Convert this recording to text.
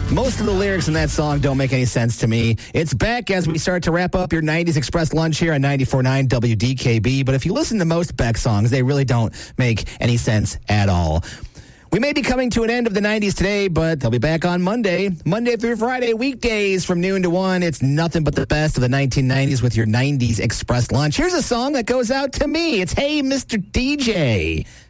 Most of the lyrics in that song don't make any sense to me. It's Beck as we start to wrap up your 90s Express lunch here on 94.9 WDKB. But if you listen to most Beck songs, they really don't make any sense at all. We may be coming to an end of the 90s today, but they'll be back on Monday through Friday, weekdays from noon to 1. It's nothing but the best of the 1990s with your 90s Express lunch. Here's a song that goes out to me. It's Hey, Mr. DJ.